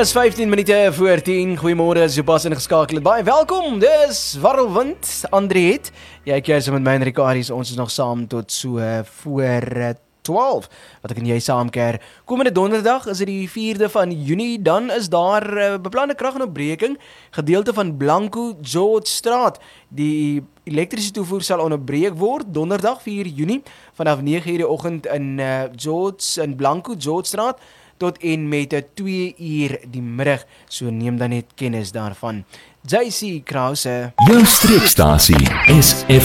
Dis 15 minute voor 10. Goeiemôre, as jy pas ingeskakel het. Baie welkom. Dis Warrelwind, Andri het. Jy kyk met my en Ricardie, ons is nog saam tot so voor 12. Wat ek en jy saamkeer. Komende donderdag is dit die 4de van Junie, dan is daar beplande kragonderbreking, gedeelte van Blanco George Straat. Die elektrische toevoer sal onderbreek word donderdag 4 Junie vanaf 9 uur die oggend in Blanco George Straat tot en met 2 uur die middag. So neem dan net kennis daarvan. JC Krause. Jou streekstasie is